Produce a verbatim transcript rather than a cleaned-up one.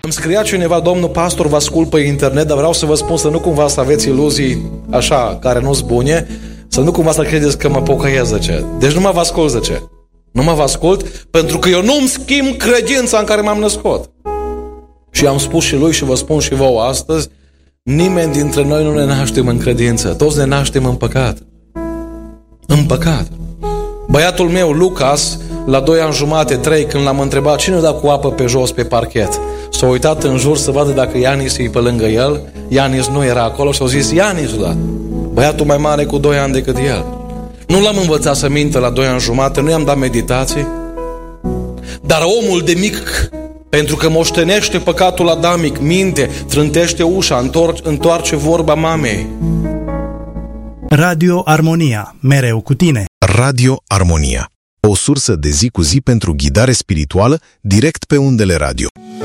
Îmi scria cineva: domnul pastor, vă ascult pe internet, dar vreau să vă spun să nu cumva să aveți iluzii așa, care nu-s bune, să nu cumva să credeți că mă pocăiesc, zice. Deci nu mă vă ascult, zice. Nu mă vă ascult pentru că eu nu-mi schimb credința în care m-am născut. Și am spus și lui și vă spun și vouă astăzi, nimeni dintre noi nu ne naștem în credință, toți ne naștem în păcat. În păcat. Băiatul meu, Lucas, la doi ani jumate, trei, când l-am întrebat cine dă cu apă pe jos pe parchet, s-a uitat în jur să vadă dacă Ianis e pe lângă el. Ianis nu era acolo și a zis: Ianis, da. Băiatul mai mare cu doi ani decât el. Nu l-am învățat să minte la doi ani jumate, nu i-am dat meditații. Dar omul de mic, pentru că moștenește păcatul adamic, minte, trântește ușa, întorce, întoarce vorba mamei. Radio Armonia, mereu cu tine. Radio Armonia, o sursă de zi cu zi pentru ghidare spirituală direct pe undele radio.